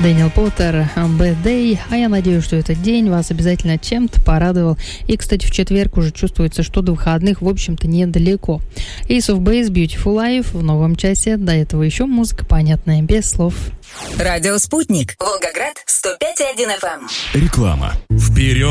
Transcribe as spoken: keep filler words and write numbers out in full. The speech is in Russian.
Дэниел Поттер, Bad Day. А я надеюсь, что этот день вас обязательно чем-то порадовал. И, кстати, в четверг уже чувствуется, что до выходных, в общем-то, недалеко. Ace of Base, Beautiful Life в новом часе. До этого еще музыка, понятная, без слов. Радио «Спутник». Волгоград, сто пять и один эф эм. Реклама. Вперед!